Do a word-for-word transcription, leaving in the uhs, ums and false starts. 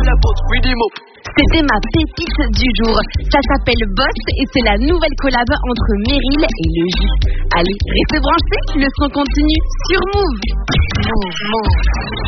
la vôtre, oui des mots. C'était ma pépite du jour. Ça s'appelle Boss et c'est la nouvelle collab entre Meryl et le J. Allez, restez branchés, le son continue sur Move. Move, Move.